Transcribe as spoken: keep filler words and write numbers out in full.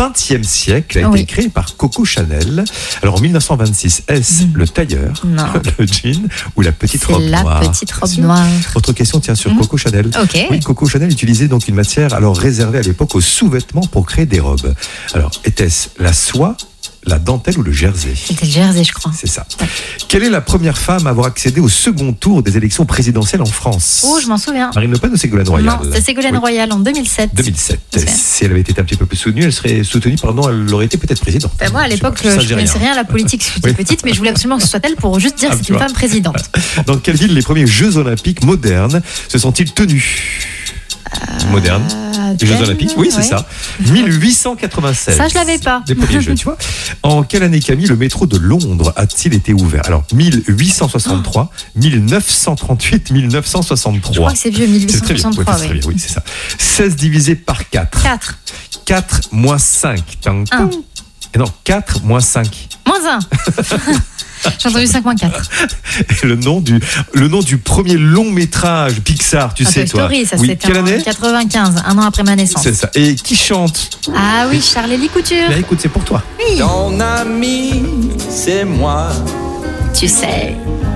vingtième siècle a été Oui. créé par Coco Chanel. Alors en mille neuf cent vingt-six, est-ce Mmh. le tailleur, Non. le jean ou la petite C'est robe la noire? petite robe Bien sûr. noire. Autre question tient sur Mmh. Coco Chanel. Ok. Oui, Coco Chanel utilisait donc une matière alors réservée à l'époque aux sous-vêtements pour créer des robes. Alors, était-ce la soie, la dentelle ou le jersey? C'était le jersey, je crois. C'est ça. Quelle est la première femme à avoir accédé au second tour des élections présidentielles en France? Oh, je m'en souviens. Marine Le Pen ou Ségolène Royal? Non, c'était Ségolène Oui. Royal en deux mille sept. deux mille sept. Je me souviens. Si elle avait été un petit peu plus soutenue, elle serait soutenue, pardon, elle aurait été peut-être présidente. Ben moi, à Je sais l'époque, pas, ça, je j'ai ne connaissais rien à la politique, j'étais Oui. petite, mais je voulais absolument que ce soit elle pour juste dire Ah, que c'est tu une vois. femme présidente. Dans quelle ville les premiers Jeux Olympiques modernes se sont-ils tenus? Modernes. Euh, Les Jeux Athènes, Olympiques, oui, c'est ouais. ça. mille huit cent quatre-vingt-seize. Ça, je l'avais pas. Les premiers Jeux, tu vois. En quelle année, Camille, le métro de Londres a-t-il été ouvert? Alors, mille huit cent soixante-trois, mille neuf cent trente-huit, mille neuf cent soixante-trois. Je crois que c'est vieux, mille huit C'est cent très bien, ouais, soixante-trois. c'est très oui. bien, oui, c'est ça. seize divisé par quatre. quatre. quatre moins cinq. Tang, Un. tang. Et non, quatre moins cinq. Moins un. J'ai entendu cinq moins quatre. Et le nom du, le nom du premier long métrage Pixar, tu Ah, sais, Toy toi. Story, ça Oui, c'était quelle en année? quatre-vingt-quinze, un an après ma naissance. C'est ça. Et qui chante? Ah oui, Charles-Élie Couture. Là, écoute, c'est pour toi. Oui. Ton ami, c'est moi. Tu sais,